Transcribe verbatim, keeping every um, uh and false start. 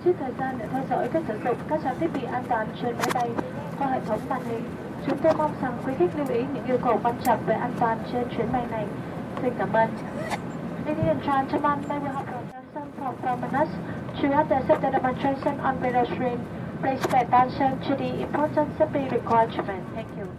chút thời gian để theo dõi cách sử dụng các trang thiết bị an toàn trên máy bay qua hệ thống màn hình. Chúng tôi mong rằng quý khách lưu ý những yêu cầu quan trọng về an toàn trên chuyến bay này. Xin cảm ơn. Ladies and gentlemen, may we have your attention for four minutes. To accept the demonstration on radar screen, please pay attention to the important safety requirements. Thank you.